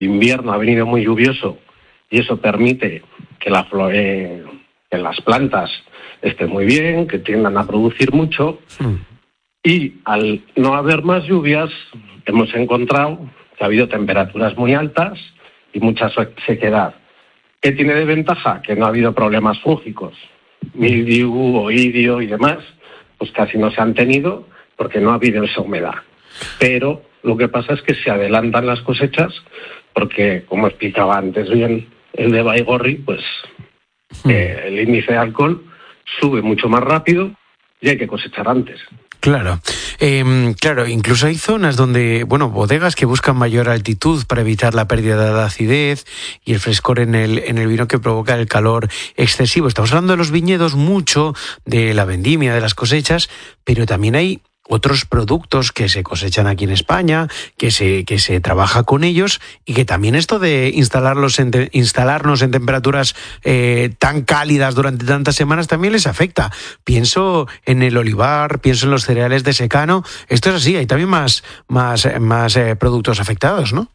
invierno ha venido muy lluvioso y eso permite que que las plantas estén muy bien, que tiendan a producir mucho. Y al no haber más lluvias, hemos encontrado que ha habido temperaturas muy altas y mucha sequedad. ¿Qué tiene de ventaja? Que no ha habido problemas fúngicos. Mildiu, oidio y demás, pues casi no se han tenido porque no ha habido esa humedad. Pero lo que pasa es que se adelantan las cosechas porque, como explicaba antes bien el de Baigorri, pues el índice de alcohol sube mucho más rápido y hay que cosechar antes. Claro, claro, incluso hay zonas donde, bodegas que buscan mayor altitud para evitar la pérdida de acidez y el frescor en el vino que provoca el calor excesivo. Estamos hablando de los viñedos mucho, de la vendimia, de las cosechas, pero también hay otros productos que se cosechan aquí en España, que se trabaja con ellos y que también esto de instalarnos en temperaturas tan cálidas durante tantas semanas también les afecta. Pienso en el olivar, pienso en los cereales de secano. Esto es así, hay también más productos afectados, ¿no?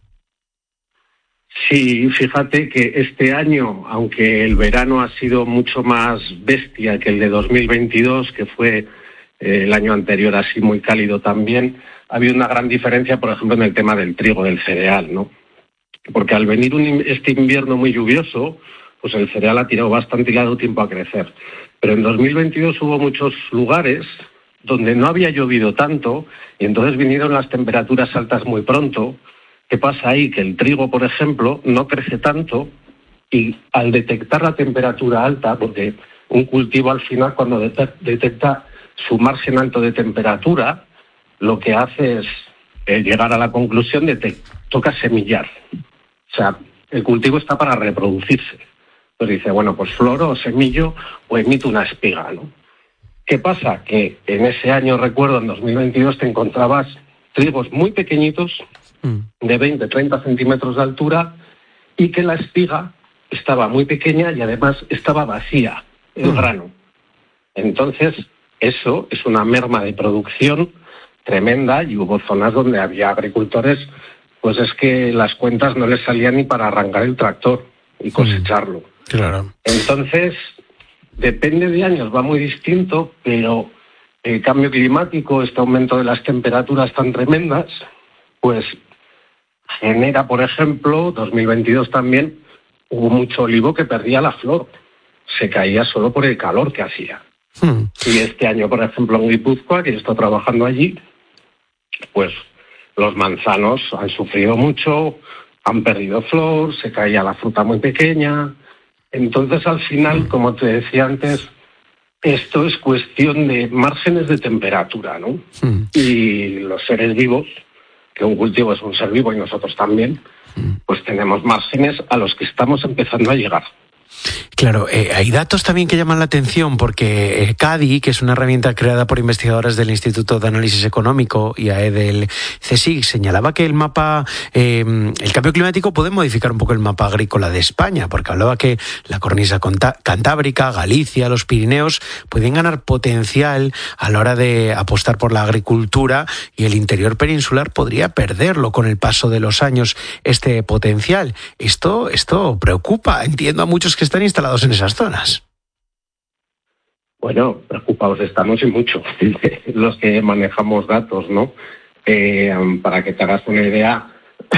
Sí, fíjate que este año, aunque el verano ha sido mucho más bestia que el de 2022, que fue el año anterior así muy cálido también, ha habido una gran diferencia, por ejemplo, en el tema del trigo, del cereal, ¿no? Porque al venir este invierno muy lluvioso, pues el cereal ha tirado bastante y le ha dado tiempo a crecer. Pero en 2022 hubo muchos lugares donde no había llovido tanto y entonces vinieron las temperaturas altas muy pronto. ¿Qué pasa ahí? Que el trigo, por ejemplo, no crece tanto y al detectar la temperatura alta, porque un cultivo al final cuando detecta su margen alto de temperatura, lo que hace es llegar a la conclusión de que toca semillar. O sea, el cultivo está para reproducirse. Entonces dice, pues floro o semillo o emito una espiga, ¿no? ¿Qué pasa? Que en ese año, recuerdo, en 2022, te encontrabas trigos muy pequeñitos, de 20, 30 centímetros de altura, y que la espiga estaba muy pequeña y además estaba vacía, el grano. Entonces, eso es una merma de producción tremenda y hubo zonas donde había agricultores, pues es que las cuentas no les salían ni para arrancar el tractor y cosecharlo. Claro. Entonces, depende de años, va muy distinto, pero el cambio climático, este aumento de las temperaturas tan tremendas, pues genera, por ejemplo, 2022 también, hubo mucho olivo que perdía la flor, se caía solo por el calor que hacía. Y este año, por ejemplo, en Guipúzcoa, que yo estoy trabajando allí, pues los manzanos han sufrido mucho, han perdido flor, se caía la fruta muy pequeña. Entonces, al final, como te decía antes, esto es cuestión de márgenes de temperatura, ¿no? Y los seres vivos, que un cultivo es un ser vivo y nosotros también, pues tenemos márgenes a los que estamos empezando a llegar. Claro, hay datos también que llaman la atención porque CADI, que es una herramienta creada por investigadores del Instituto de Análisis Económico y del CSIC, señalaba que el cambio climático puede modificar un poco el mapa agrícola de España, porque hablaba que la cornisa cantábrica, Galicia, los Pirineos pueden ganar potencial a la hora de apostar por la agricultura y el interior peninsular podría perderlo con el paso de los años, este potencial. Esto preocupa, entiendo a muchos que están instalados en esas zonas. Bueno, preocupados estamos y mucho, los que manejamos datos, ¿no? Para que te hagas una idea,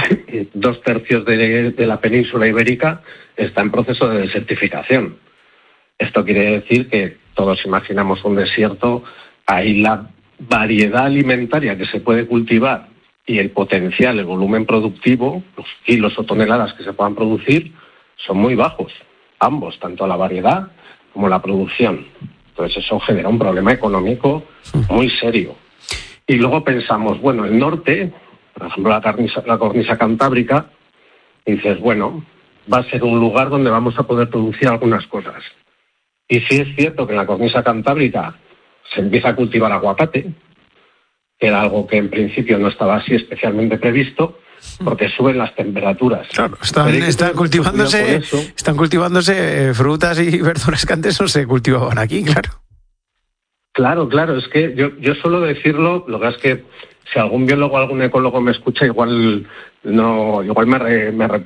2/3 de la península ibérica está en proceso de desertificación. Esto quiere decir que todos imaginamos un desierto, ahí la variedad alimentaria que se puede cultivar y el potencial, el volumen productivo, los kilos o toneladas que se puedan producir, son muy bajos. Ambos, tanto la variedad como la producción. Entonces eso genera un problema económico muy serio. Y luego pensamos, el norte, por ejemplo la cornisa cantábrica, dices, va a ser un lugar donde vamos a poder producir algunas cosas. Y sí es cierto que en la cornisa cantábrica se empieza a cultivar aguacate, que era algo que en principio no estaba así especialmente previsto, porque suben las temperaturas. Claro, están cultivándose frutas y verduras que antes no se cultivaban aquí, claro. Claro, es que yo suelo decirlo, lo que es que si algún biólogo o algún ecólogo me escucha, igual me